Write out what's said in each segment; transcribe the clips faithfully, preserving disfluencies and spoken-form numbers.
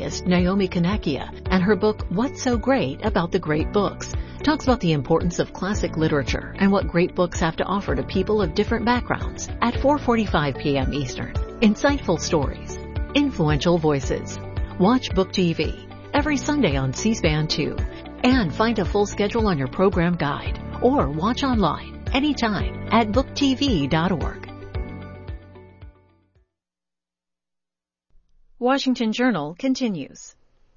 artist Naomi Kanakia, and her book What's So Great About the Great Books talks about the importance of classic literature and what great books have to offer to people of different backgrounds at four forty-five p.m. Eastern. Insightful stories, influential voices. Watch Book T V every Sunday on C-SPAN two, and find a full schedule on your program guide, or watch online anytime at book t v dot org. Washington Journal continues.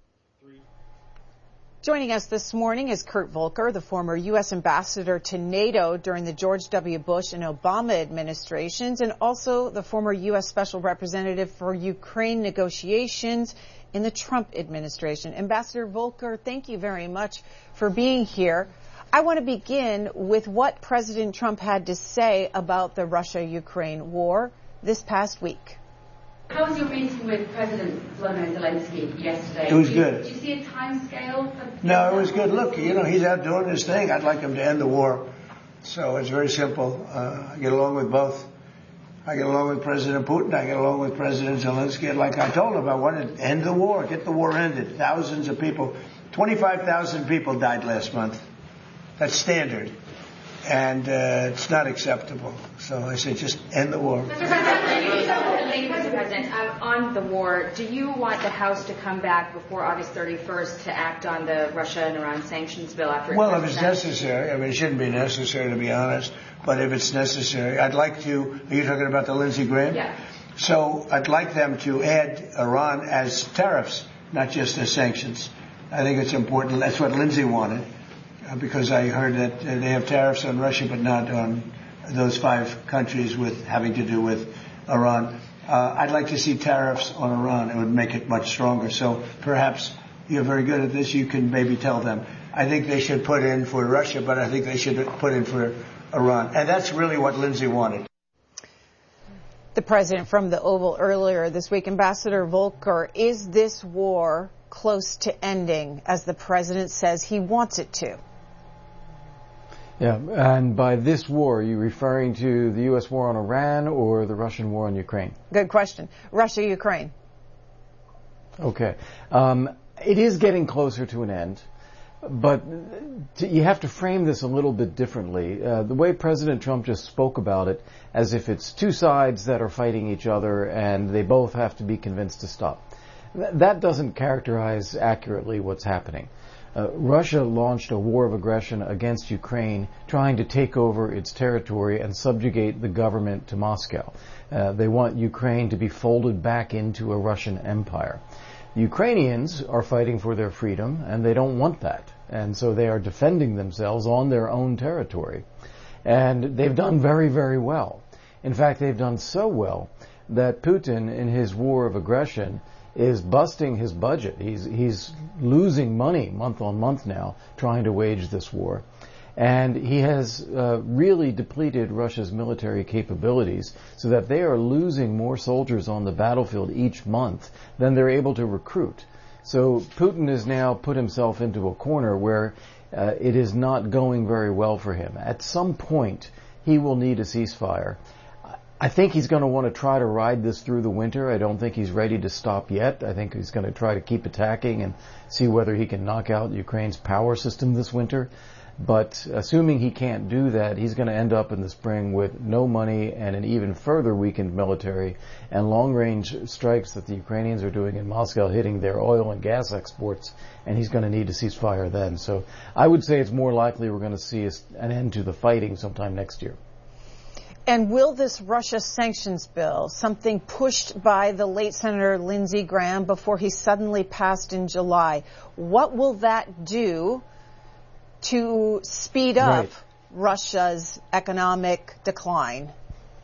Joining us this morning is Kurt Volker, the former U S ambassador to NATO during the George W. Bush and Obama administrations, and also the former U S special representative for Ukraine negotiations in the Trump administration. Ambassador Volker, thank you very much for being here. I want to begin with what President Trump had to say about the Russia-Ukraine war this past week. How was your meeting with President Volodymyr Zelensky yesterday? It was did good. You, did you see a time scale? For no, it was good. Look, you know, he's out doing his thing. I'd like him to end the war. So it's very simple. Uh, I get along with both. I get along with President Putin. I get along with President Zelensky. And like I told him, I wanted to end the war, get the war ended. Thousands of people, twenty-five thousand people died last month. That's standard. And uh, it's not acceptable. So I said, just end the war. Mister President, Mister President, um, on the war, do you want the House to come back before August thirty-first to act on the Russia and Iran sanctions bill after? Well, if it's necessary. I mean, it shouldn't be necessary, to be honest. But if it's necessary, I'd like to. Are you talking about the Lindsey Graham? Yeah. So I'd like them to add Iran as tariffs, not just as sanctions. I think it's important. That's what Lindsey wanted. Because I heard that they have tariffs on Russia, but not on those five countries with having to do with Iran. Uh, I'd like to see tariffs on Iran. It would make it much stronger. So perhaps you're very good at this. You can maybe tell them. I think they should put in for Russia, but I think they should put in for Iran. And that's really what Lindsey wanted. The president from the Oval earlier this week, Ambassador Volker, is this war close to ending, as the president says he wants it to? Yeah, and by this war, are you referring to the U S war on Iran or the Russian war on Ukraine? Good question. Russia-Ukraine. Okay. Um, it is getting closer to an end, but to, you have to frame this a little bit differently. Uh, the way President Trump just spoke about it, as if it's two sides that are fighting each other and they both have to be convinced to stop. Th- that doesn't characterize accurately what's happening. Uh, Russia launched a war of aggression against Ukraine, trying to take over its territory and subjugate the government to Moscow. Uh, they want Ukraine to be folded back into a Russian empire. The Ukrainians are fighting for their freedom, and they don't want that. And so they are defending themselves on their own territory. And they've done very, very well. In fact, they've done so well that Putin, in his war of aggression, is busting his budget. He's he's losing money month on month now trying to wage this war. And he has uh, really depleted Russia's military capabilities so that they are losing more soldiers on the battlefield each month than they're able to recruit. So Putin has now put himself into a corner where uh, it is not going very well for him. At some point, he will need a ceasefire. I think he's going to want to try to ride this through the winter. I don't think he's ready to stop yet. I think he's going to try to keep attacking and see whether he can knock out Ukraine's power system this winter. But assuming he can't do that, he's going to end up in the spring with no money and an even further weakened military and long-range strikes that the Ukrainians are doing in Moscow hitting their oil and gas exports, and he's going to need a ceasefire then. So I would say it's more likely we're going to see an end to the fighting sometime next year. And will this Russia sanctions bill, something pushed by the late Senator Lindsey Graham before he suddenly passed in July, what will that do to speed up right. Russia's economic decline?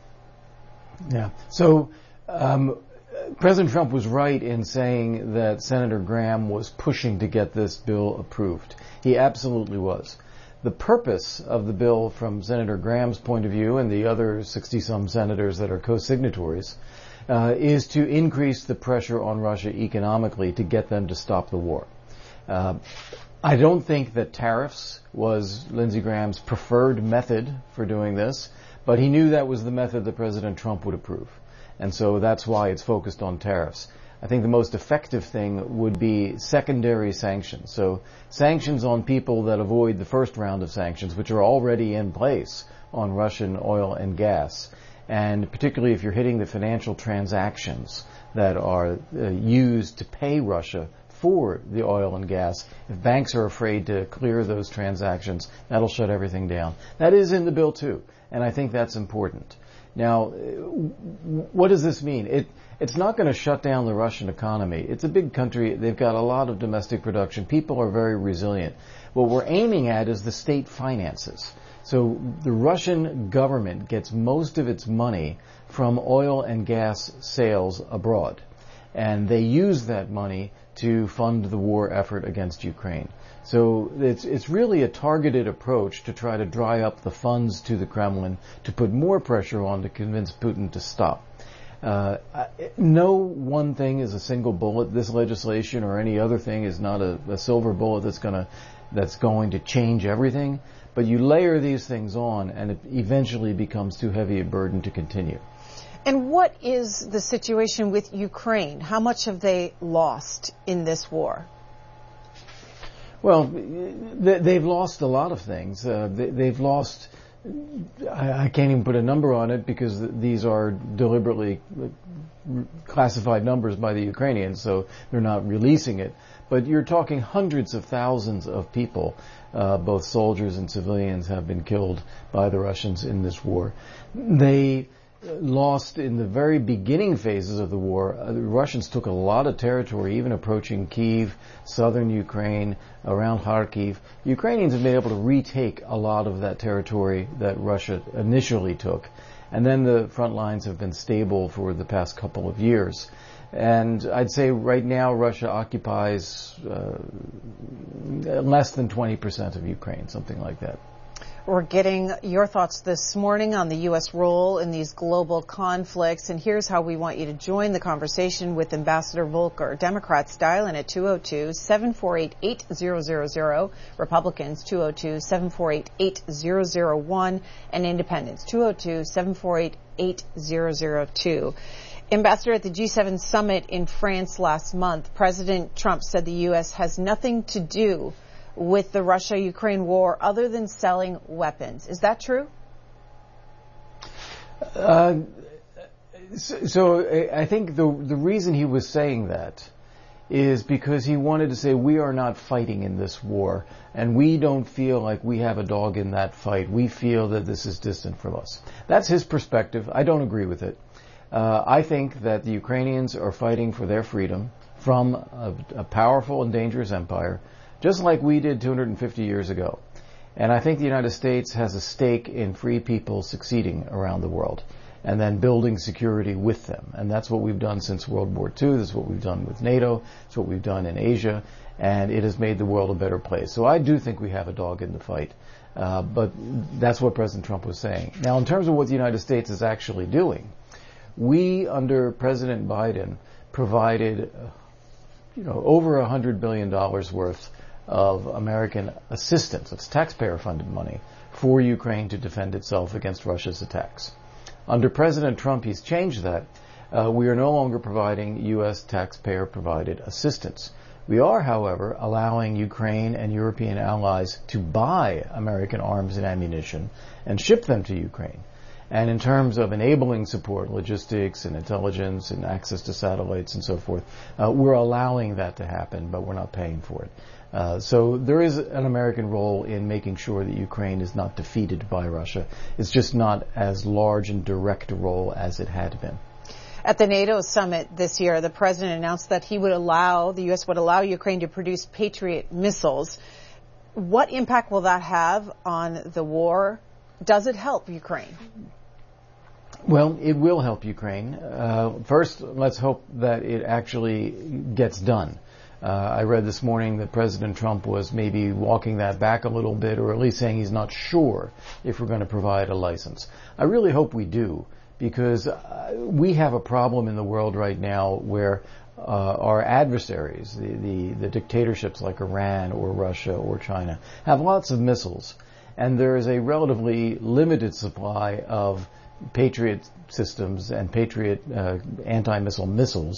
Yeah. So um, President Trump was right in saying that Senator Graham was pushing to get this bill approved. He absolutely was. The purpose of the bill from Senator Graham's point of view and the other sixty-some senators that are co-signatories uh, is to increase the pressure on Russia economically to get them to stop the war. Uh, I don't think that tariffs was Lindsey Graham's preferred method for doing this, but he knew that was the method that President Trump would approve. And so that's why it's focused on tariffs. I think the most effective thing would be secondary sanctions. So sanctions on people that avoid the first round of sanctions, which are already in place on Russian oil and gas. And particularly if you're hitting the financial transactions that are uh, used to pay Russia for the oil and gas, if banks are afraid to clear those transactions, that'll shut everything down. That is in the bill too, and I think that's important. Now, what does this mean? It, it's not going to shut down the Russian economy. It's a big country. They've got a lot of domestic production. People are very resilient. What we're aiming at is the state finances. So the Russian government gets most of its money from oil and gas sales abroad. And they use that money to fund the war effort against Ukraine. So it's it's really a targeted approach to try to dry up the funds to the Kremlin, to put more pressure on to convince Putin to stop. Uh, no one thing is a single bullet. This legislation or any other thing is not a, a silver bullet that's going to that's going to change everything. But you layer these things on, and it eventually becomes too heavy a burden to continue. And what is the situation with Ukraine? How much have they lost in this war? Well, they've lost a lot of things. Uh, they've lost, I can't even put a number on it because these are deliberately classified numbers by the Ukrainians, so they're not releasing it. But you're talking hundreds of thousands of people, uh, both soldiers and civilians, have been killed by the Russians in this war. They lost in the very beginning phases of the war. Uh, the Russians took a lot of territory, even approaching Kyiv, southern Ukraine, around Kharkiv. Ukrainians have been able to retake a lot of that territory that Russia initially took. And then the front lines have been stable for the past couple of years. And I'd say right now Russia occupies uh, less than twenty percent of Ukraine, something like that. We're getting your thoughts this morning on the U S role in these global conflicts, and here's how we want you to join the conversation with Ambassador Volker. Democrats dial in at two oh two, seven four eight, eight zero zero zero, Republicans two oh two, seven four eight, eight zero zero one, and Independents two oh two, seven four eight, eight zero zero two. Ambassador, at the G seven summit in France last month, President Trump said the U S has nothing to do with the Russia-Ukraine war other than selling weapons. Is that true? Uh, so, so I think the the reason he was saying that is because he wanted to say we are not fighting in this war, and we don't feel like we have a dog in that fight. We feel that this is distant from us. That's his perspective. I don't agree with it. Uh, I think that the Ukrainians are fighting for their freedom from a, a powerful and dangerous empire, just like we did two hundred fifty years ago. And I think the United States has a stake in free people succeeding around the world and then building security with them. And that's what we've done since World War Two. That's what we've done with NATO. It's what we've done in Asia. And it has made the world a better place. So I do think we have a dog in the fight. Uh, but that's what President Trump was saying. Now, in terms of what the United States is actually doing, we, under President Biden, provided uh, you know, over one hundred billion dollars worth of American assistance, it's taxpayer-funded money, for Ukraine to defend itself against Russia's attacks. Under President Trump, he's changed that. Uh, we are no longer providing U S taxpayer-provided assistance. We are, however, allowing Ukraine and European allies to buy American arms and ammunition and ship them to Ukraine. And in terms of enabling support, logistics and intelligence and access to satellites and so forth, uh, we're allowing that to happen, but we're not paying for it. Uh, so there is an American role in making sure that Ukraine is not defeated by Russia. It's just not as large and direct a role as it had been. At the NATO summit this year, the president announced that he would allow, the U S would allow Ukraine to produce Patriot missiles. What impact will that have on the war? Does it help Ukraine? Well, it will help Ukraine. Uh, first, let's hope that it actually gets done. Uh, I read this morning that President Trump was maybe walking that back a little bit, or at least saying he's not sure if we're going to provide a license. I really hope we do, because uh, we have a problem in the world right now where uh, our adversaries, the, the, the dictatorships like Iran or Russia or China, have lots of missiles, and there is a relatively limited supply of Patriot systems and Patriot uh, anti-missile missiles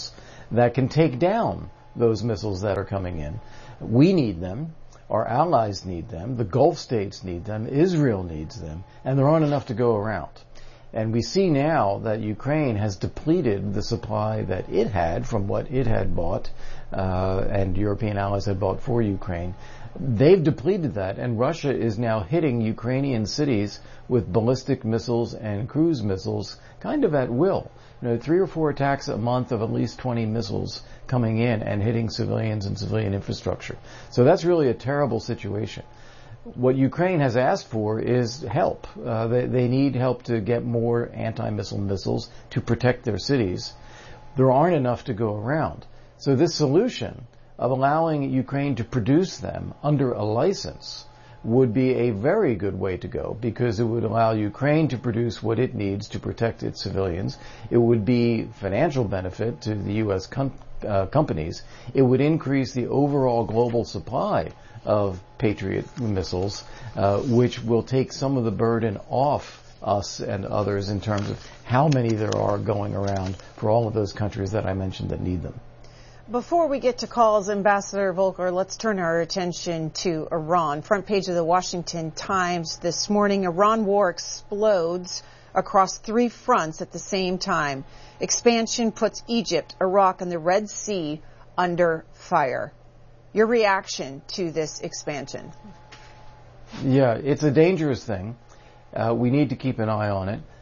that can take down those missiles that are coming in. We need them. Our allies need them. The Gulf states need them. Israel needs them. And there aren't enough to go around. And we see now that Ukraine has depleted the supply that it had from what it had bought, uh, and European allies had bought for Ukraine. They've depleted that, and Russia is now hitting Ukrainian cities with ballistic missiles and cruise missiles kind of at will. You know, three or four attacks a month of at least twenty missiles coming in and hitting civilians and civilian infrastructure. So that's really a terrible situation. What Ukraine has asked for is help. Uh, they, they need help to get more anti-missile missiles to protect their cities. There aren't enough to go around. So this solution of allowing Ukraine to produce them under a license would be a very good way to go, because it would allow Ukraine to produce what it needs to protect its civilians. It would be financial benefit to the U S com- uh, companies. It would increase the overall global supply of Patriot missiles, uh, which will take some of the burden off us and others in terms of how many there are going around for all of those countries that I mentioned that need them. Before we get to calls, Ambassador Volker, let's turn our attention to Iran. Front page of the Washington Times this morning, Iran war explodes across three fronts at the same time. Expansion puts Egypt, Iraq, and the Red Sea under fire. Your reaction to this expansion? Yeah, it's a dangerous thing. Uh, we need to keep an eye on it.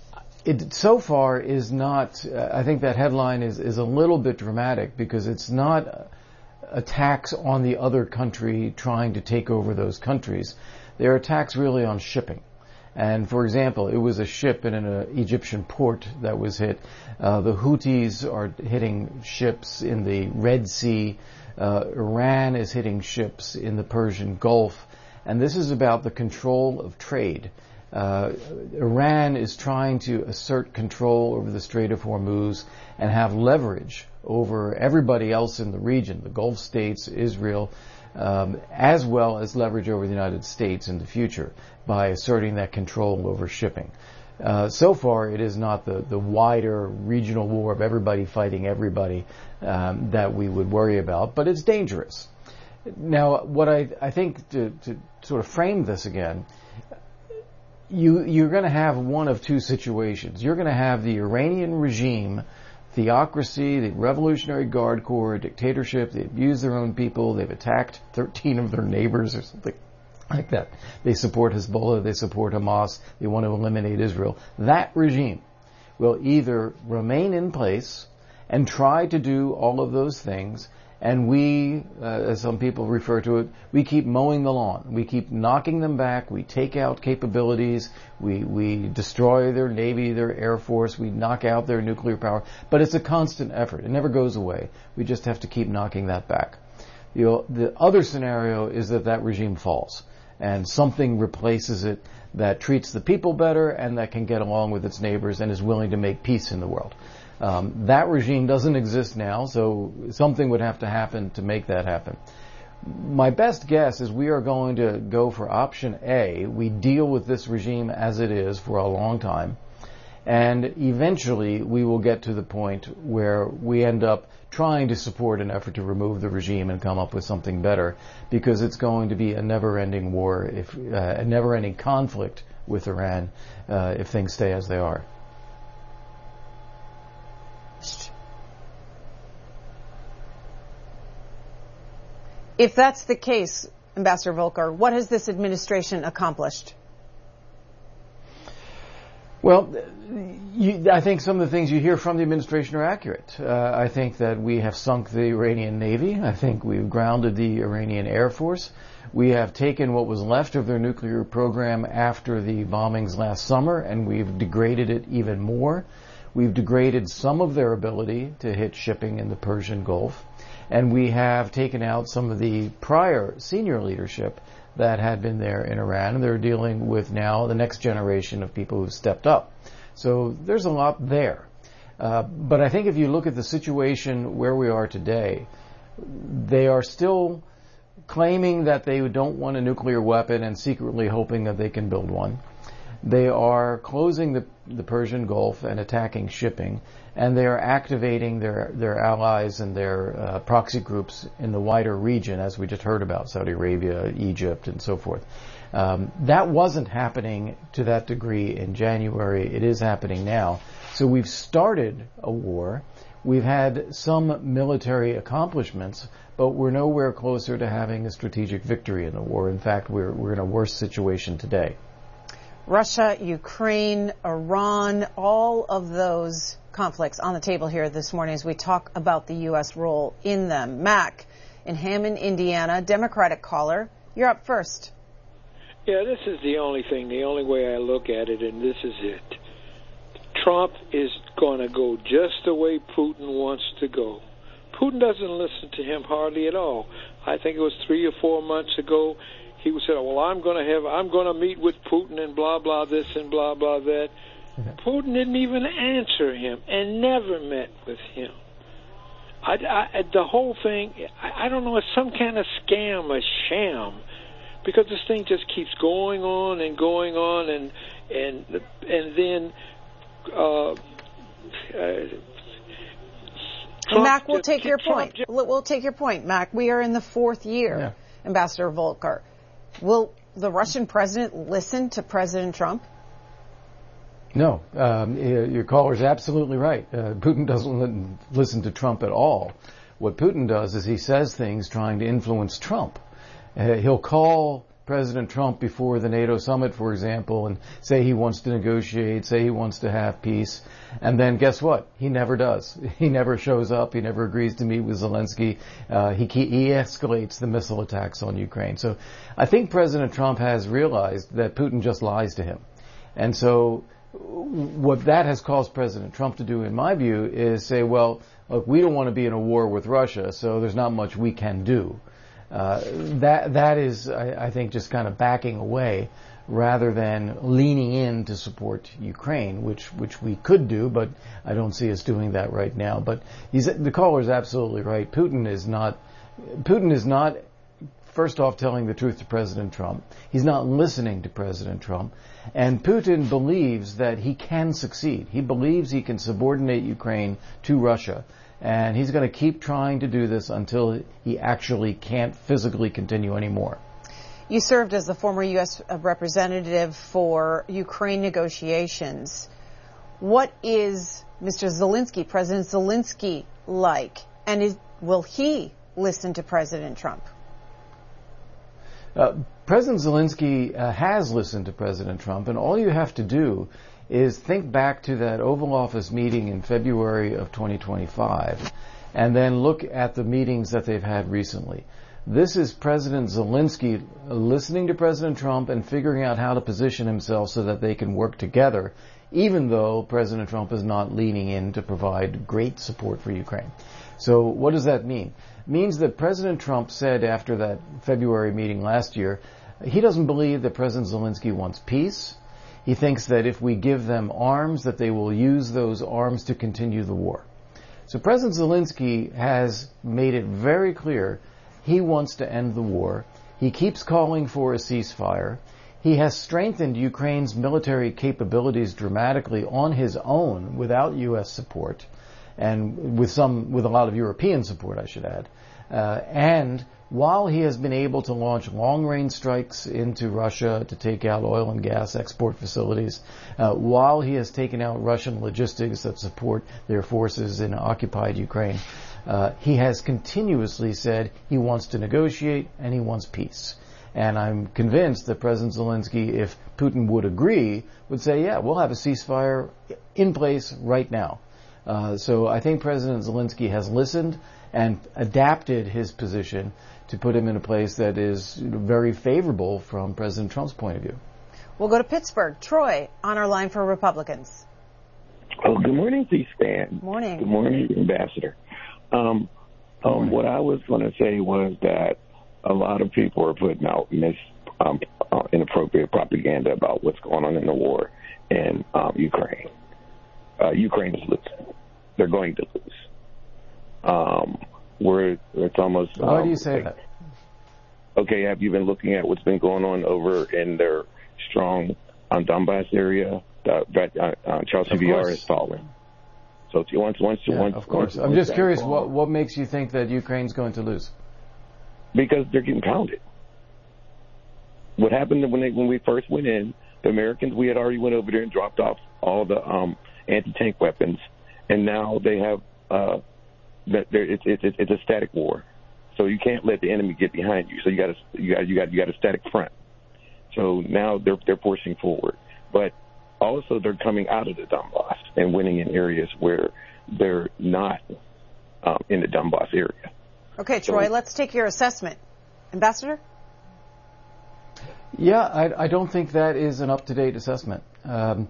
It so far is not, uh, I think that headline is, is a little bit dramatic, because it's not attacks on the other country trying to take over those countries. They're attacks really on shipping. And for example, it was a ship in an uh, Egyptian port that was hit. Uh, the Houthis are hitting ships in the Red Sea. Uh, Iran is hitting ships in the Persian Gulf. And this is about the control of trade. Uh, Iran is trying to assert control over the Strait of Hormuz and have leverage over everybody else in the region, the Gulf states, Israel, um, as well as leverage over the United States in the future by asserting that control over shipping. Uh, so far, it is not the, the wider regional war of everybody fighting everybody um, that we would worry about, but it's dangerous. Now, what I, I think to, to sort of frame this again, You, you're going to have one of two situations. You're going to have the Iranian regime, theocracy, the Revolutionary Guard Corps, dictatorship. They abuse their own people. They've attacked thirteen of their neighbors or something like that. They support Hezbollah. They support Hamas. They want to eliminate Israel. That regime will either remain in place and try to do all of those things, and we, uh, as some people refer to it, we keep mowing the lawn. We keep knocking them back. We take out capabilities. We we destroy their Navy, their Air Force. We knock out their nuclear power. But it's a constant effort. It never goes away. We just have to keep knocking that back. You know, the other scenario is that that regime falls, and something replaces it that treats the people better and that can get along with its neighbors and is willing to make peace in the world. Um, that regime doesn't exist now, so something would have to happen to make that happen. My best guess is we are going to go for option A. We deal with this regime as it is for a long time, and eventually we will get to the point where we end up trying to support an effort to remove the regime and come up with something better, because it's going to be a never-ending war, if uh, a never-ending conflict with Iran uh, if things stay as they are. If that's the case, Ambassador Volker, what has this administration accomplished? Well, you, I think some of the things you hear from the administration are accurate. Uh, I think that we have sunk the Iranian Navy. I think we've grounded the Iranian Air Force. We have taken what was left of their nuclear program after the bombings last summer, and we've degraded it even more. We've degraded some of their ability to hit shipping in the Persian Gulf. And we have taken out some of the prior senior leadership that had been there in Iran, and they're dealing with now the next generation of people who've stepped up. So there's a lot there. Uh, but I think if you look at the situation where we are today, they are still claiming that they don't want a nuclear weapon and secretly hoping that they can build one. They are closing the the Persian Gulf and attacking shipping, and they are activating their, their allies and their uh, proxy groups in the wider region, as we just heard about, Saudi Arabia, Egypt, and so forth. Um, that wasn't happening to that degree in January. It is happening now. So we've started a war. We've had some military accomplishments, but we're nowhere closer to having a strategic victory in the war. In fact, we're, we're in a worse situation today. Russia, Ukraine, Iran, all of those conflicts on the table here this morning as we talk about the U S role in them. Mac, in Hammond, Indiana, Democratic caller, you're up first. Yeah, this is the only thing, the only way I look at it, and this is it. Trump is going to go just the way Putin wants to go. Putin doesn't listen to him hardly at all. I think it was three or four months ago, he said, well, I'm going to have, I'm going to meet with Putin and blah, blah, this and blah, blah, that. Mm-hmm. Putin didn't even answer him and never met with him. I, I, the whole thing, I, I don't know, it's some kind of scam, a sham, because this thing just keeps going on and going on, and and and then uh, uh, Mac, we'll take your point. We'll take your point, Mac. We are in the fourth year, yeah. Ambassador Volker. Will the Russian president listen to President Trump? No. Um, your caller is absolutely right. Uh, Putin doesn't listen to Trump at all. What Putin does is he says things trying to influence Trump. Uh, he'll call President Trump before the NATO summit, for example, and say he wants to negotiate, say he wants to have peace, and then guess what? He never does. He never shows up. He never agrees to meet with Zelensky. Uh, he, he escalates the missile attacks on Ukraine. So I think President Trump has realized that Putin just lies to him. And so what that has caused President Trump to do, in my view, is say, well, look, we don't want to be in a war with Russia, so there's not much we can do. Uh, that that is, I, I think, just kind of backing away rather than leaning in to support Ukraine, which which we could do, but I don't see us doing that right now. But he's, the caller is absolutely right. Putin is not Putin is not first off telling the truth to President Trump. He's not listening to President Trump, and Putin believes that he can succeed. He believes he can subordinate Ukraine to Russia. And he's going to keep trying to do this until he actually can't physically continue anymore. You served as the former U S representative for Ukraine negotiations. What is Mister Zelensky, President Zelensky, like? And is, will he listen to President Trump? Uh, President Zelensky uh, has listened to President Trump, and all you have to do is think back to that Oval Office meeting in February of twenty twenty-five, and then look at the meetings that they've had recently. This is President Zelensky listening to President Trump and figuring out how to position himself so that they can work together, even though President Trump is not leaning in to provide great support for Ukraine. So what does that mean? It means that President Trump said after that February meeting last year, he doesn't believe that President Zelensky wants peace. He thinks that if we give them arms, that they will use those arms to continue the war. So President Zelensky has made it very clear he wants to end the war. He keeps calling for a ceasefire. He has strengthened Ukraine's military capabilities dramatically on his own without U S support, and with some, with a lot of European support, I should add. Uh, and while he has been able to launch long-range strikes into Russia to take out oil and gas export facilities, uh, while he has taken out Russian logistics that support their forces in occupied Ukraine, uh, he has continuously said he wants to negotiate and he wants peace. And I'm convinced that President Zelensky, if Putin would agree, would say, yeah, we'll have a ceasefire in place right now. Uh, so I think President Zelensky has listened and adapted his position to put him in a place that is very favorable from President Trump's point of view. We'll go to Pittsburgh. Troy, on our line for Republicans. Oh, good morning, C-SPAN. Morning. Good morning, Ambassador. Um, um, what I was going to say was that a lot of people are putting out mis, um, uh, inappropriate propaganda about what's going on in the war in um, Ukraine. Uh, Ukraine is losing. They're going to lose. Um, we're, it's almost... Why um, do you say that? Okay, have you been looking at what's been going on over in their strong um, Donbass area uh, that uh, uh, Charles C V R is falling. So once, once, yeah, once, of course. Once, I'm just curious, falls, what what makes you think that Ukraine's going to lose? Because they're getting pounded. What happened when they, when we first went in? The Americans, we had already went over there and dropped off all the um, anti-tank weapons, and now they have uh, that it's, it's it's a static war. So you can't let the enemy get behind you. So you got to you got you got you got a static front. So now they're they're pushing forward, but also they're coming out of the Donbass and winning in areas where they're not um, in the Donbass area. Okay, Troy, so, let's take your assessment, Ambassador. Yeah, I, I don't think that is an up-to-date assessment. Um,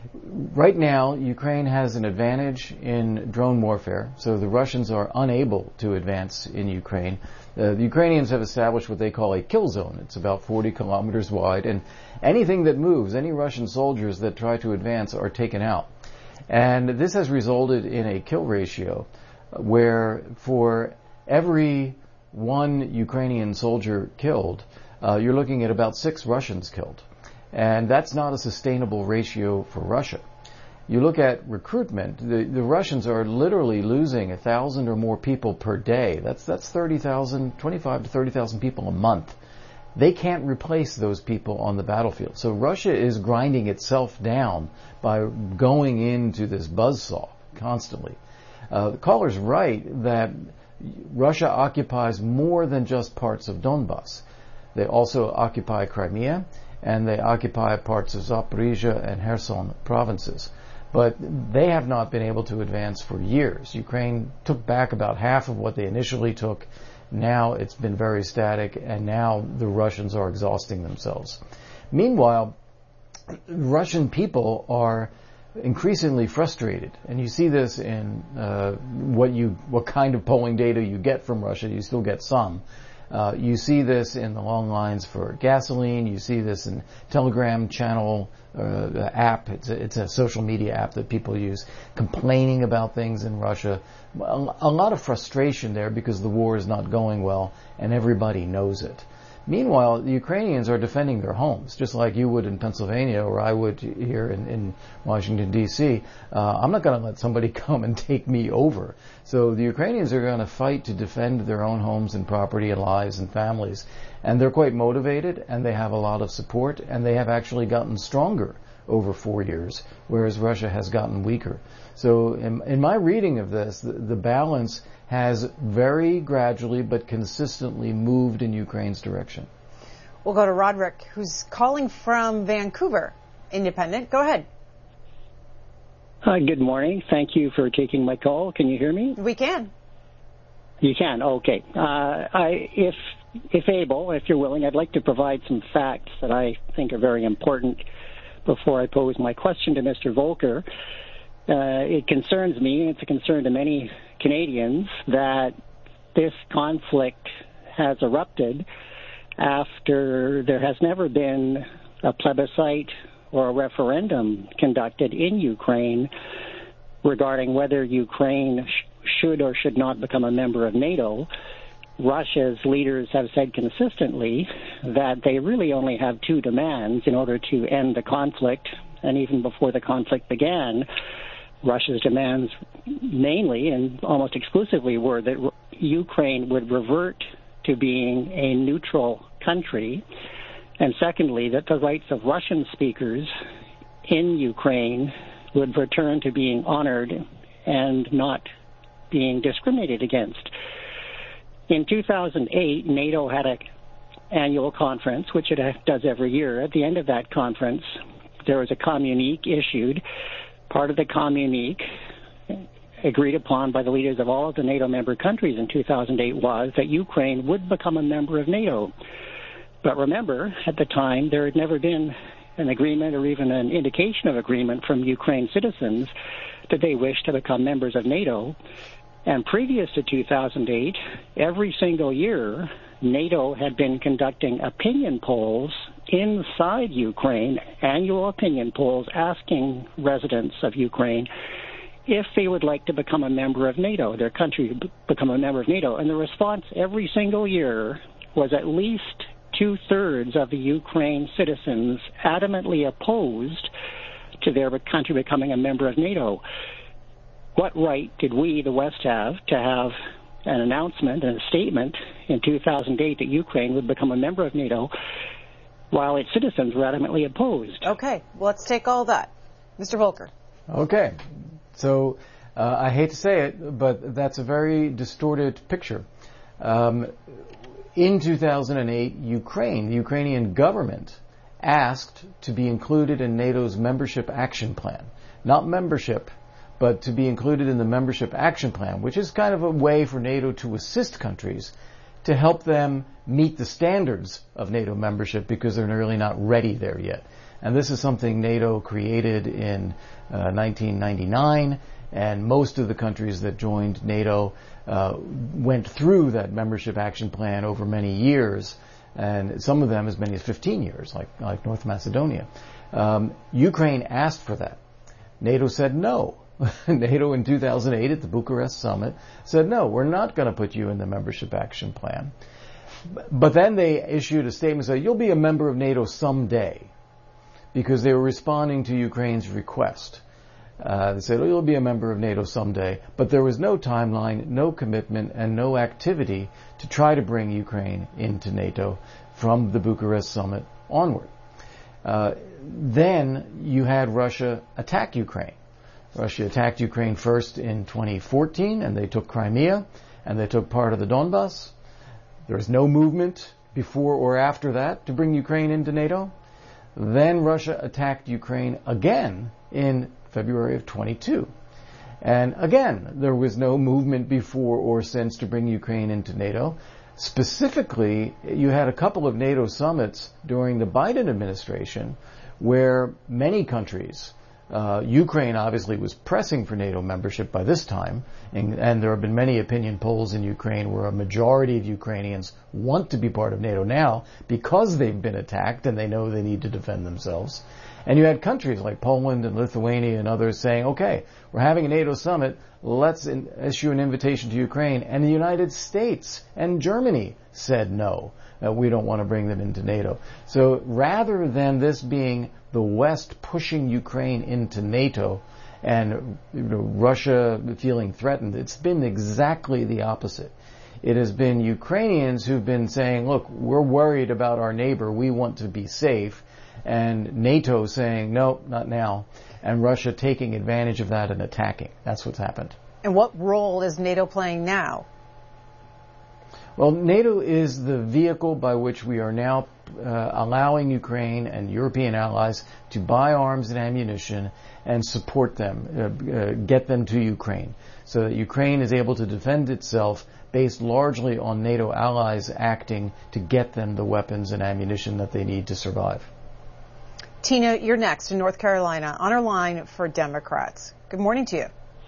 right now, Ukraine has an advantage in drone warfare, so the Russians are unable to advance in Ukraine. Uh, the Ukrainians have established what they call a kill zone. It's about forty kilometers wide, and anything that moves, any Russian soldiers that try to advance are taken out. And this has resulted in a kill ratio where for every one Ukrainian soldier killed, Uh, you're looking at about six Russians killed. And that's not a sustainable ratio for Russia. You look at recruitment, the, the Russians are literally losing a thousand or more people per day. That's, that's thirty thousand, twenty-five to thirty thousand people a month. They can't replace those people on the battlefield. So Russia is grinding itself down by going into this buzzsaw constantly. Uh, the caller's right that Russia occupies more than just parts of Donbass. They also occupy Crimea, and they occupy parts of Zaporizhia and Kherson provinces. But they have not been able to advance for years. Ukraine took back about half of what they initially took. Now it's been very static, and now the Russians are exhausting themselves. Meanwhile, Russian people are increasingly frustrated, and you see this in uh, what you what kind of polling data you get from Russia. You still get some. Uh, you see this in the long lines for gasoline. You see this in Telegram channel uh, app. It's a, it's a social media app that people use, complaining about things in Russia. A, a lot of frustration there because the war is not going well, and everybody knows it. Meanwhile, the Ukrainians are defending their homes, just like you would in Pennsylvania or I would here in, in Washington, D C Uh, I'm not going to let somebody come and take me over. So the Ukrainians are going to fight to defend their own homes and property and lives and families. And they're quite motivated, and they have a lot of support, and they have actually gotten stronger over four years, whereas Russia has gotten weaker. So in, in my reading of this, the, the balance has very gradually but consistently moved in Ukraine's direction. We'll go to Roderick, who's calling from Vancouver. Independent. Go ahead. Hi, good morning. Thank you for taking my call. Can you hear me? We can. You can? Okay. Uh, I, if, if able, if you're willing, I'd like to provide some facts that I think are very important before I pose my question to Mister Volker. Uh, it concerns me, and it's a concern to many Canadians, that this conflict has erupted after there has never been a plebiscite or a referendum conducted in Ukraine regarding whether Ukraine sh- should or should not become a member of NATO. Russia's leaders have said consistently that they really only have two demands in order to end the conflict, and even before the conflict began, Russia's demands mainly and almost exclusively were that Ukraine would revert to being a neutral country, and secondly, that the rights of Russian speakers in Ukraine would return to being honored and not being discriminated against. In two thousand eight, NATO had an annual conference, which it does every year. At the end of that conference, there was a communique issued. Part of the communique agreed upon by the leaders of all of the NATO member countries in two thousand eight was that Ukraine would become a member of NATO. But remember, at the time, there had never been an agreement or even an indication of agreement from Ukraine citizens that they wished to become members of NATO. And previous to two thousand eight, every single year, NATO had been conducting opinion polls inside Ukraine, annual opinion polls asking residents of Ukraine if they would like to become a member of NATO, their country would become a member of NATO. And the response every single year was at least two-thirds of the Ukraine citizens adamantly opposed to their country becoming a member of NATO. What right did we, the West, have to have an announcement and a statement in two thousand eight that Ukraine would become a member of NATO while its citizens were adamantly opposed? Okay, well, let's take all that. Mister Volker. Okay, so uh, I hate to say it, but that's a very distorted picture. Um, in two thousand eight, Ukraine, the Ukrainian government, asked to be included in NATO's membership action plan. Not membership, but to be included in the membership action plan, which is kind of a way for NATO to assist countries to help them meet the standards of NATO membership because they're really not ready there yet. And this is something NATO created in uh, nineteen ninety-nine, and most of the countries that joined NATO uh, went through that membership action plan over many years, and some of them as many as fifteen years, like, like North Macedonia. Um, Ukraine asked for that. NATO said no. NATO in two thousand eight at the Bucharest summit said, no, we're not going to put you in the membership action plan. But then they issued a statement saying, you'll be a member of NATO someday, because they were responding to Ukraine's request. Uh, they said, oh, you'll be a member of NATO someday. But there was no timeline, no commitment, and no activity to try to bring Ukraine into NATO from the Bucharest summit onward. Uh, then you had Russia attack Ukraine. Russia attacked Ukraine first in twenty fourteen, and they took Crimea, and they took part of the Donbass. There was no movement before or after that to bring Ukraine into NATO. Then Russia attacked Ukraine again in February of twenty-two. And again, there was no movement before or since to bring Ukraine into NATO. Specifically, you had a couple of NATO summits during the Biden administration where many countries, Uh, Ukraine obviously was pressing for NATO membership by this time, and, and there have been many opinion polls in Ukraine where a majority of Ukrainians want to be part of NATO now because they've been attacked and they know they need to defend themselves. And you had countries like Poland and Lithuania and others saying, okay, we're having a NATO summit, let's in, issue an invitation to Ukraine. And the United States and Germany said no, that we don't want to bring them into NATO. So rather than this being the West pushing Ukraine into NATO and you know, Russia feeling threatened, it's been exactly the opposite. It has been Ukrainians who've been saying, look, we're worried about our neighbor, we want to be safe, and NATO saying, no, not now, and Russia taking advantage of that and attacking. That's what's happened. And what role is NATO playing now? Well, NATO is the vehicle by which we are now uh, allowing Ukraine and European allies to buy arms and ammunition and support them, uh, uh, get them to Ukraine, so that Ukraine is able to defend itself based largely on NATO allies acting to get them the weapons and ammunition that they need to survive. Tina, you're next in North Carolina on our line for Democrats. Good morning to you.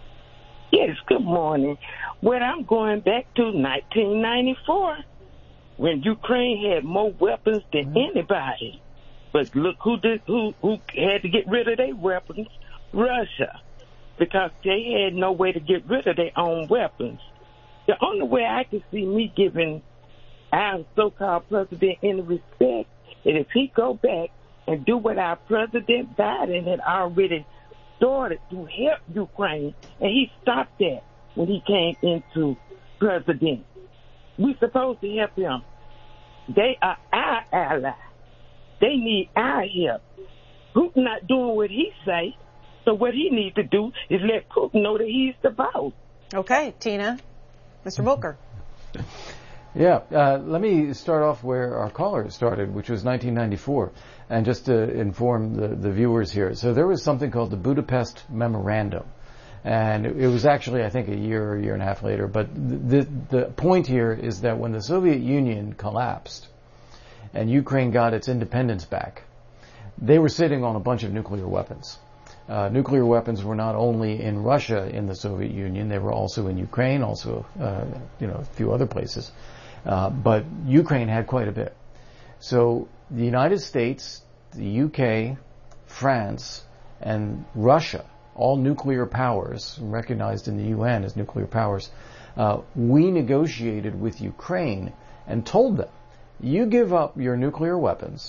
Yes, good morning. Well, I'm going back to nineteen ninety-four when Ukraine had more weapons than mm-hmm. anybody. But look who did, who who had to get rid of their weapons? Russia, because they had no way to get rid of their own weapons. The only way I can see me giving our so-called president any respect is if he go back and do what our President Biden had already started to help Ukraine, and he stopped that when he came into president. We're supposed to help them. They are our ally. They need our help. Putin not doing what he say, so what he needs to do is let Putin know that he's the boss. Okay, Tina. Mister Volker. Yeah, uh, let me start off where our caller started, which was nineteen ninety-four, and just to inform the, the viewers here. So there was something called the Budapest Memorandum, and it was actually, I think, a year or a year and a half later. But the, the point here is that when the Soviet Union collapsed and Ukraine got its independence back, they were sitting on a bunch of nuclear weapons. Uh, nuclear weapons were not only in Russia in the Soviet Union, they were also in Ukraine, also, uh, you know, a few other places. Uh, but Ukraine had quite a bit. So the United States, the U K, France, and Russia, all nuclear powers, recognized in the U N as nuclear powers, uh, we negotiated with Ukraine and told them, you give up your nuclear weapons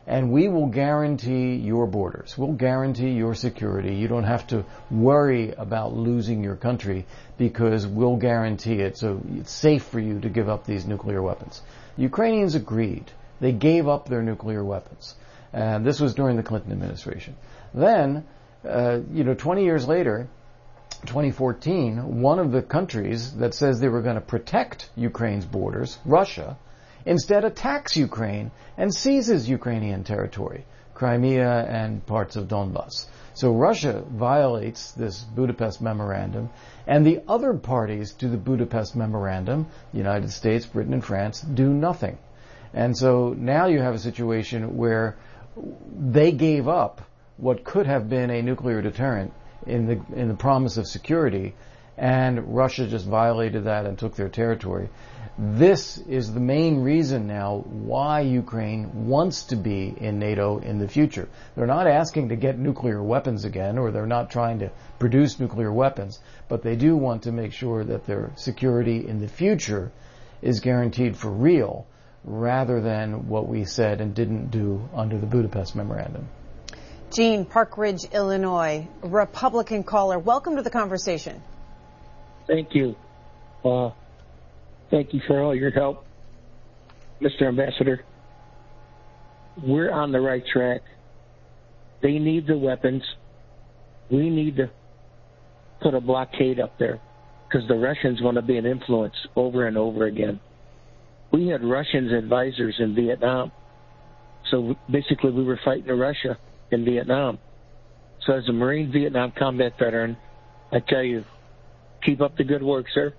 and we will guarantee your borders. We'll guarantee your security. You don't have to worry about losing your country because we'll guarantee it, so it's safe for you to give up these nuclear weapons. Ukrainians agreed. They gave up their nuclear weapons. And this was during the Clinton administration. Then, uh, you know, twenty years later, twenty fourteen, one of the countries that says they were going to protect Ukraine's borders, Russia, instead attacks Ukraine and seizes Ukrainian territory, Crimea and parts of Donbas. So Russia violates this Budapest Memorandum, and the other parties to the Budapest Memorandum, the United States, Britain, and France, do nothing. And so now you have a situation where they gave up what could have been a nuclear deterrent in the in the promise of security, and Russia just violated that and took their territory. This is the main reason now why Ukraine wants to be in NATO in the future. They're not asking to get nuclear weapons again, or they're not trying to produce nuclear weapons, but they do want to make sure that their security in the future is guaranteed for real, rather than what we said and didn't do under the Budapest Memorandum. Gene, Park Ridge, Illinois, Republican caller. Welcome to the conversation. Thank you. Uh, thank you for all your help, Mister Ambassador. We're on the right track. They need the weapons. We need to put a blockade up there because the Russians want to be an influence over and over again. We had Russians advisors in Vietnam. So basically we were fighting Russia in Vietnam. So as a Marine Vietnam combat veteran, I tell you, keep up the good work, sir.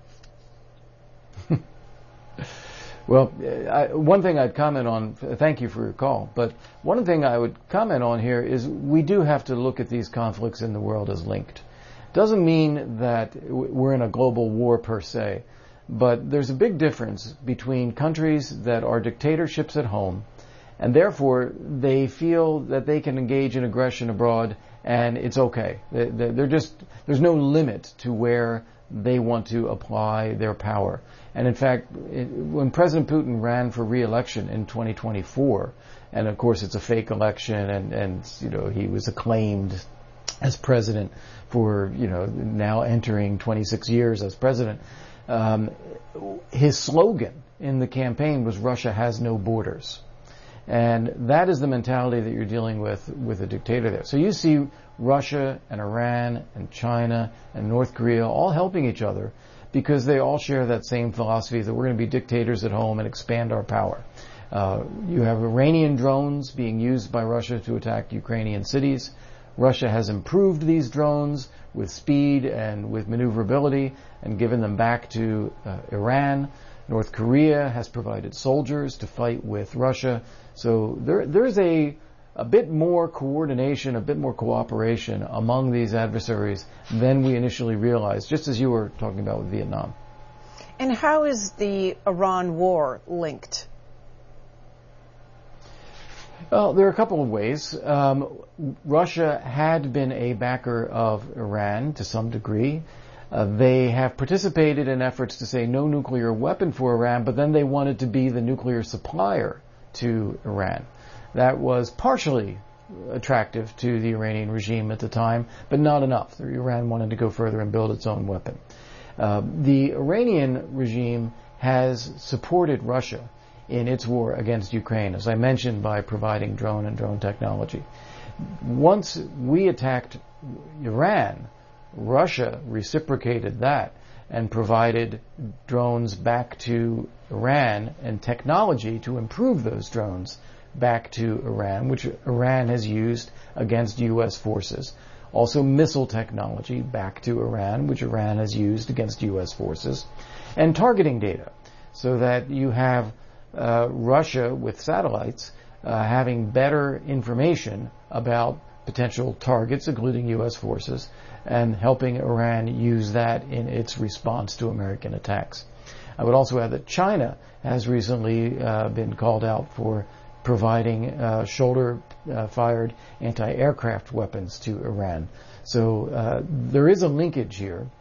Well, I, one thing I'd comment on, thank you for your call, but one thing I would comment on here is we do have to look at these conflicts in the world as linked. Doesn't mean that we're in a global war per se, but there's a big difference between countries that are dictatorships at home, and therefore they feel that they can engage in aggression abroad and it's okay. They're just, there's no limit to where they want to apply their power. And in fact, when President Putin ran for re-election in twenty twenty-four, and of course it's a fake election, and, and you know he was acclaimed as president for you know now entering twenty-six years as president, um, his slogan in the campaign was "Russia has no borders." And that is the mentality that you're dealing with with a dictator there. So you see Russia and Iran and China and North Korea all helping each other because they all share that same philosophy that we're going to be dictators at home and expand our power. Uh, you have Iranian drones being used by Russia to attack Ukrainian cities. Russia has improved these drones with speed and with maneuverability and given them back to uh, Iran. North Korea has provided soldiers to fight with Russia. So there, there's a, a bit more coordination, a bit more cooperation among these adversaries than we initially realized, just as you were talking about with Vietnam. And how is the Iran war linked? Well, there are a couple of ways. Um, Russia had been a backer of Iran to some degree. Uh, they have participated in efforts to say no nuclear weapon for Iran, but then they wanted to be the nuclear supplier to Iran. That was partially attractive to the Iranian regime at the time, but not enough. Iran wanted to go further and build its own weapon. Uh, the Iranian regime has supported Russia in its war against Ukraine, as I mentioned, by providing drone and drone technology. Once we attacked Iran, Russia reciprocated that and provided drones back to Iran and technology to improve those drones back to Iran, which Iran has used against U S forces. Also missile technology back to Iran, which Iran has used against U S forces. And targeting data, so that you have uh, Russia with satellites uh, having better information about potential targets, including U S forces, and helping Iran use that in its response to American attacks. I would also add that China has recently uh, been called out for providing uh, shoulder-fired uh, anti-aircraft weapons to Iran. So uh, there is a linkage here.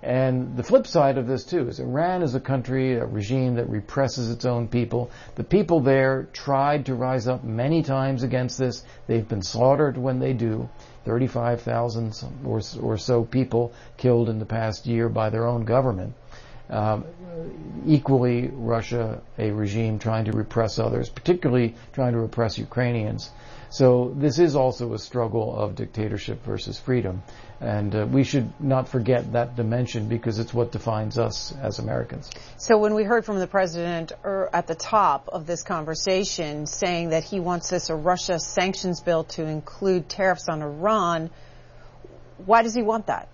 And the flip side of this, too, is Iran is a country, a regime that represses its own people. The people there tried to rise up many times against this. They've been slaughtered when they do. thirty-five thousand or, or so people killed in the past year by their own government. Um, equally, Russia, a regime trying to repress others, particularly trying to repress Ukrainians. So this is also a struggle of dictatorship versus freedom. And uh, we should not forget that dimension because it's what defines us as Americans. So when we heard from the president er, at the top of this conversation saying that he wants this a Russia sanctions bill to include tariffs on Iran, why does he want that?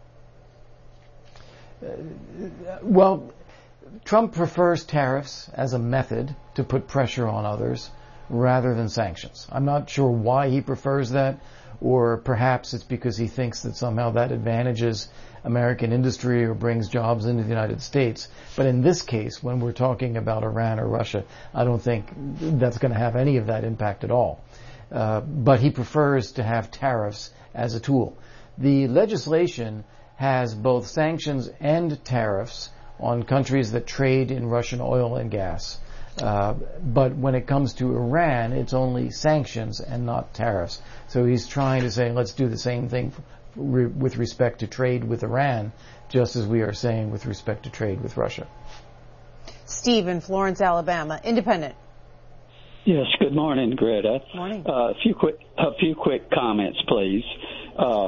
Uh, well, Trump prefers tariffs as a method to put pressure on others rather than sanctions. I'm not sure why he prefers that, or perhaps it's because he thinks that somehow that advantages American industry or brings jobs into the United States. But in this case, when we're talking about Iran or Russia, I don't think that's going to have any of that impact at all. Uh, but he prefers to have tariffs as a tool. The legislation has both sanctions and tariffs on countries that trade in Russian oil and gas. Uh, but when it comes to Iran, it's only sanctions and not tariffs. So he's trying to say, let's do the same thing f- re- with respect to trade with Iran, just as we are saying with respect to trade with Russia. Steve in Florence, Alabama, Independent. Yes, good morning, Greta. Morning. Uh, a few quick, a few quick comments, please. Uh,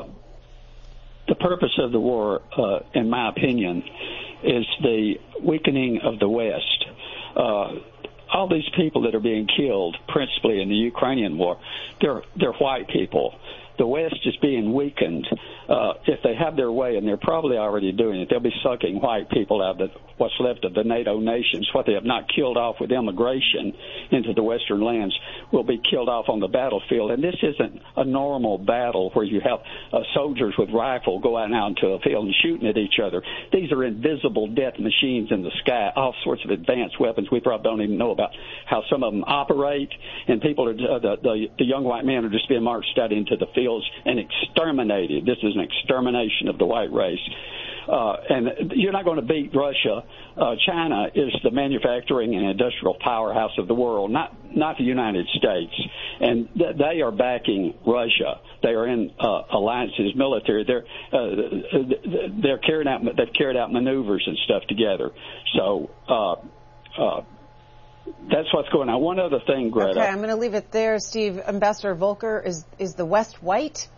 the purpose of the war, uh, in my opinion, is the weakening of the West. Uh, all these people that are being killed, principally in the Ukrainian war, they're they're white people. The West is being weakened. Uh, if they have their way, and they're probably already doing it, they'll be sucking white people out of the, what's left of the NATO nations. What they have not killed off with immigration into the Western lands will be killed off on the battlefield. And this isn't a normal battle where you have uh, soldiers with rifle go out now into a field and shooting at each other. These are invisible death machines in the sky, all sorts of advanced weapons we probably don't even know about how some of them operate. And people are, uh, the, the, the young white men are just being marched out into the fields and exterminated. This is an extermination of the white race. Uh, and you're not going to beat Russia. Uh, China is the manufacturing and industrial powerhouse of the world, not not the United States. And th- they are backing Russia. They are in uh, alliances, military. They're uh, they're carrying out they've carried out maneuvers and stuff together. So. Uh, uh, That's what's going on. One other thing, Greta. Okay, I'm going to leave it there, Steve. Ambassador Volker, is is the West white?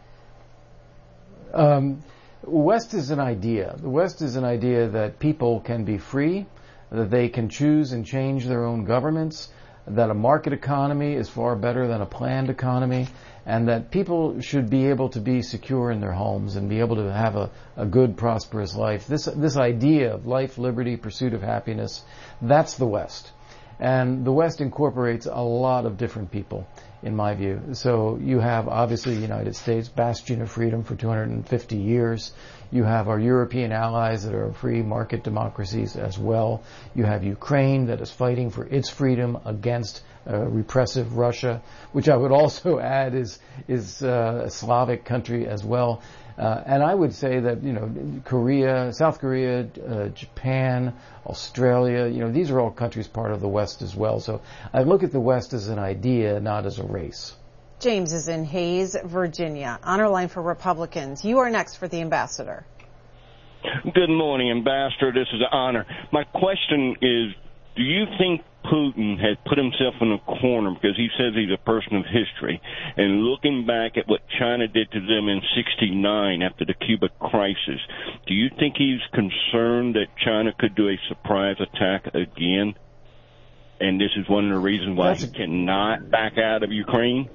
Um, West is an idea. The West is an idea that people can be free, that they can choose and change their own governments, that a market economy is far better than a planned economy, and that people should be able to be secure in their homes and be able to have a, a good, prosperous life. This this idea of life, liberty, pursuit of happiness, that's the West. And the West incorporates a lot of different people, in my view. So you have, obviously, the United States, bastion of freedom for two hundred fifty years. You have our European allies that are free market democracies as well. You have Ukraine that is fighting for its freedom against uh, repressive Russia, which I would also add is, is uh, a Slavic country as well. Uh, and I would say that, you know, Korea, South Korea, uh, Japan, Australia, you know, these are all countries part of the West as well. So I look at the West as an idea, not as a race. James is in Hayes, Virginia. Honor line for Republicans. You are next for the ambassador. Good morning, Ambassador. This is an honor. My question is, do you think Putin has put himself in a corner because he says he's a person of history? And looking back at what China did to them in sixty-nine after the Cuba crisis, do you think he's concerned that China could do a surprise attack again? And this is one of the reasons why that's he cannot back out of Ukraine?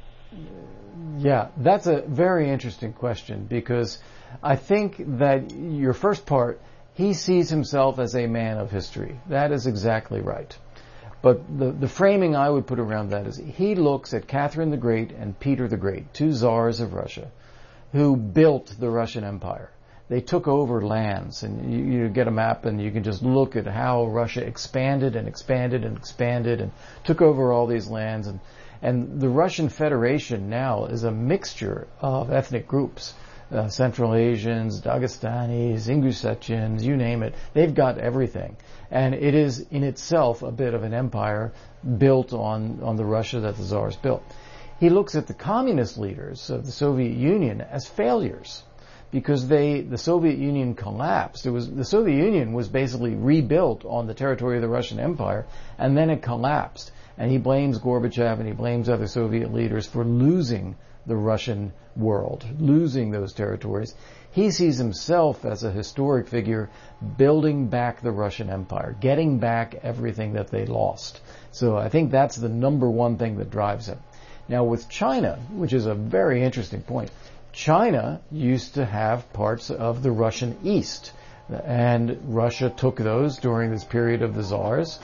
Yeah, that's a very interesting question because I think that your first part, he sees himself as a man of history. That is exactly right. But the, the framing I would put around that is he looks at Catherine the Great and Peter the Great, two czars of Russia, who built the Russian Empire. They took over lands, and you, you get a map and you can just look at how Russia expanded and expanded and expanded and took over all these lands. And, and the Russian Federation now is a mixture of ethnic groups. uh, Central Asians, Dagestanis, Ingushetians, you name it. They've got everything. And it is in itself a bit of an empire built on, on the Russia that the Tsars built. He looks at the communist leaders of the Soviet Union as failures because they, the Soviet Union collapsed. It was, the Soviet Union was basically rebuilt on the territory of the Russian Empire, and then it collapsed. And he blames Gorbachev and he blames other Soviet leaders for losing the Russian world, losing those territories. He sees himself as a historic figure building back the Russian Empire, getting back everything that they lost. So I think that's the number one thing that drives him. Now with China, which is a very interesting point, China used to have parts of the Russian East, and Russia took those during this period of the Tsars,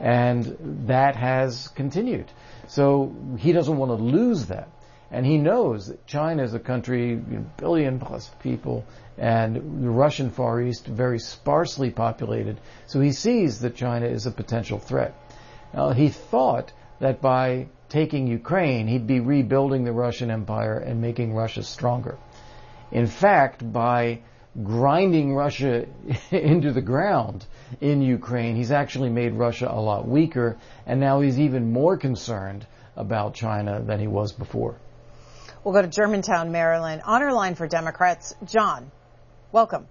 and that has continued. So he doesn't want to lose that. And he knows that China is a country, you know, billion plus people, and the Russian Far East very sparsely populated. So he sees that China is a potential threat. Now he thought that by taking Ukraine, he'd be rebuilding the Russian Empire and making Russia stronger. In fact, by grinding Russia into the ground in Ukraine, he's actually made Russia a lot weaker, and now he's even more concerned about China than he was before. We'll go to Germantown, Maryland. Honor line for Democrats. John, welcome.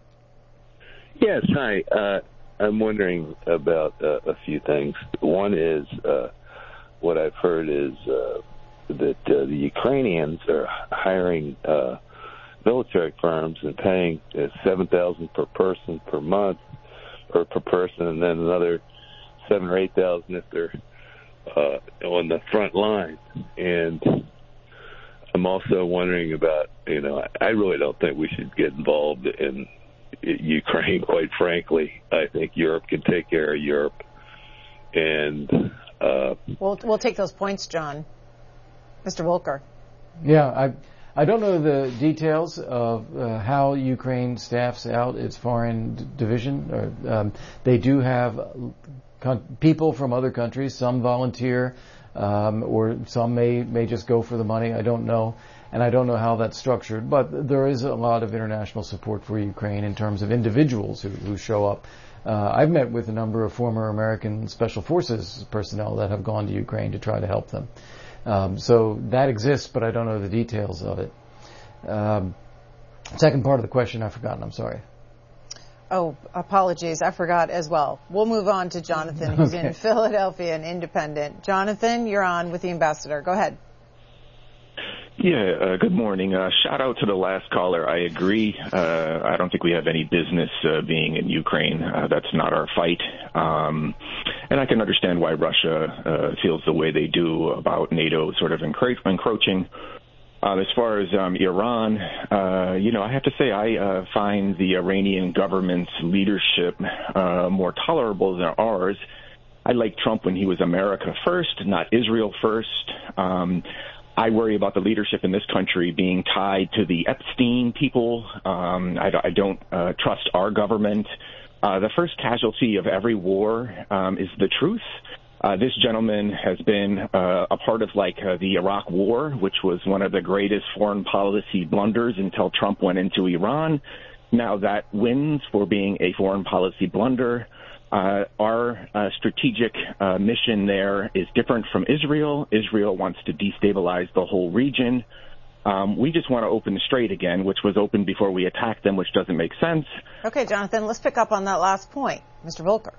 Yes, hi. Uh, I'm wondering about uh, a few things. One is uh, what I've heard is uh, that uh, the Ukrainians are hiring uh, military firms and paying uh, seven thousand dollars per person per month, or per person, and then another seven or eight thousand if they're uh, on the front line. And I'm also wondering about, you know, I really don't think we should get involved in Ukraine, quite frankly. I think Europe can take care of Europe. And uh, we'll we'll take those points, John. Mister Volker. Yeah, I I don't know the details of uh, how Ukraine staffs out its foreign d- division. Or, um, they do have con- people from other countries. Some volunteer. Um, or some may, may just go for the money. I don't know. And I don't know how that's structured. But there is a lot of international support for Ukraine in terms of individuals who, who show up. Uh, I've met with a number of former American Special Forces personnel that have gone to Ukraine to try to help them. Um, so that exists, but I don't know the details of it. Um, second part of the question I've forgotten. I'm sorry. Oh, apologies. I forgot as well. We'll move on to Jonathan, who's okay. in Philadelphia and independent. Jonathan, you're on with the ambassador. Go ahead. Yeah, uh, good morning. Uh, shout out to the last caller. I agree. Uh, I don't think we have any business uh, being in Ukraine. Uh, that's not our fight. Um, and I can understand why Russia uh, feels the way they do about NATO sort of encro- encroaching. Uh, as far as um, Iran, uh, you know, I have to say I uh, find the Iranian government's leadership uh, more tolerable than ours. I liked Trump when he was America first, not Israel first. Um, I worry about the leadership in this country being tied to the Epstein people. Um, I, I don't uh, trust our government. Uh, the first casualty of every war um, is the truth. Uh, this gentleman has been uh, a part of like uh, the Iraq War, which was one of the greatest foreign policy blunders until Trump went into Iran. Now that wins for being a foreign policy blunder. Uh, our uh, strategic uh, mission there is different from Israel. Israel wants to destabilize the whole region. Um, we just want to open the strait again, which was open before we attacked them, which doesn't make sense. Okay, Jonathan, let's pick up on that last point. Mister Volker.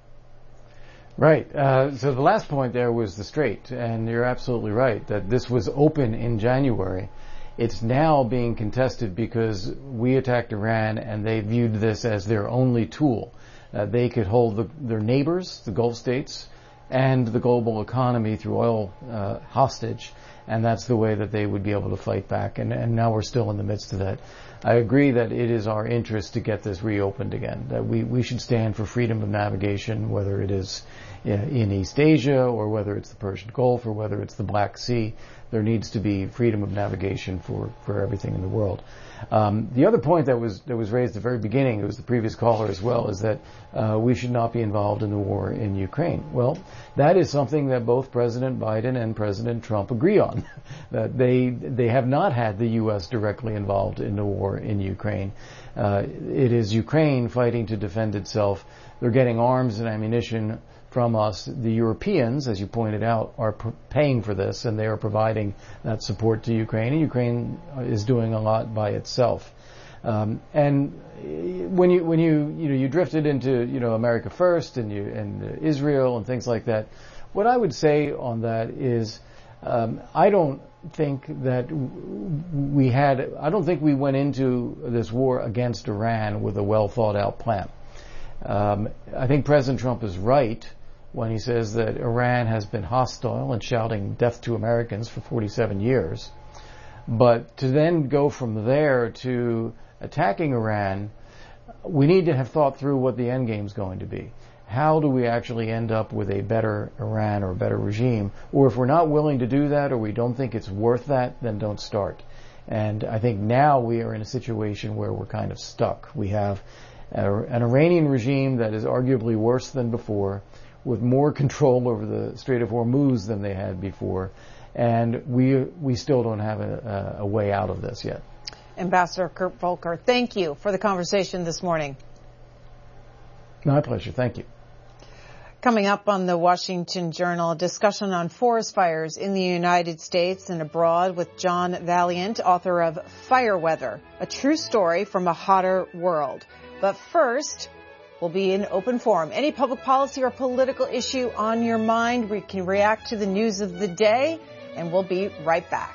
Right. Uh, so the last point there was the strait, and you're absolutely right that this was open in January. It's now being contested because we attacked Iran, and they viewed this as their only tool. Uh, they could hold the, their neighbors, the Gulf states, and the global economy through oil uh, hostage, and that's the way that they would be able to fight back. And, and now we're still in the midst of that. I agree that it is our interest to get this reopened again, that we, we should stand for freedom of navigation, whether it is in East Asia, or whether it's the Persian Gulf, or whether it's the Black Sea. There needs to be freedom of navigation for, for everything in the world. Um, the other point that was that was raised at the very beginning, it was the previous caller as well, is that uh, we should not be involved in the war in Ukraine. Well, that is something that both President Biden and President Trump agree on. That they they have not had the U S directly involved in the war in Ukraine. Uh, it is Ukraine fighting to defend itself. They're getting arms and ammunition from us. The Europeans, as you pointed out, are pr- paying for this, and they are providing that support to Ukraine, and Ukraine is doing a lot by itself. Um, and when you when you you know you drifted into you know America First and you and uh, Israel and things like that, what I would say on that is um, I don't think that we had I don't think we went into this war against Iran with a well thought out plan. Um, I think President Trump is right when he says that Iran has been hostile and shouting death to Americans for forty-seven years. But to then go from there to attacking Iran, we need to have thought through what the end game is going to be. How do we actually end up with a better Iran or a better regime? Or if we're not willing to do that, or we don't think it's worth that, then don't start. And I think now we are in a situation where we're kind of stuck. We have a, an Iranian regime that is arguably worse than before, with more control over the Strait of Hormuz than they had before, and we we still don't have a, a way out of this yet. Ambassador Kurt Volker, thank you for the conversation this morning. My pleasure. Thank you. Coming up on the Washington Journal, a discussion on forest fires in the United States and abroad with John Valiant, author of Fire Weather, a true story from a hotter world. But first, we'll be in open forum. Any public policy or political issue on your mind, we can react to the news of the day, and we'll be right back.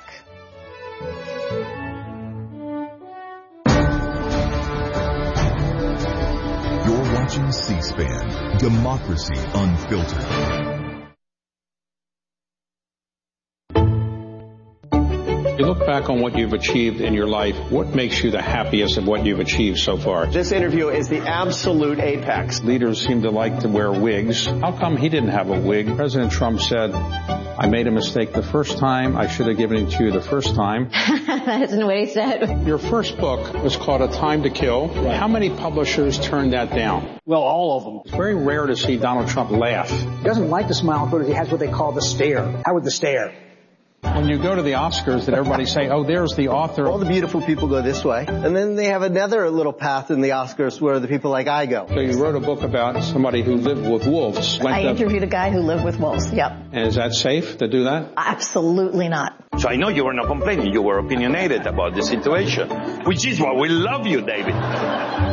You're watching C-SPAN, Democracy Unfiltered. You look back on what you've achieved in your life, what makes you the happiest of what you've achieved so far? This interview is the absolute apex. Leaders seem to like to wear wigs. How come he didn't have a wig? President Trump said, I made a mistake the first time. I should have given it to you the first time. That isn't what he said. Your first book was called A Time to Kill. Right. How many publishers turned that down? Well, all of them. It's very rare to see Donald Trump laugh. He doesn't like to smile, but he has what they call the stare. How would the stare? When you go to the Oscars, that everybody say, oh, there's the author. All the beautiful people go this way. And then they have another little path in the Oscars where the people like I go. So you wrote a book about somebody who lived with wolves. I interviewed a guy who lived with wolves, yep. And is that safe to do that? Absolutely not. So I know you were not complaining. You were opinionated about the situation, which is why we love you, David.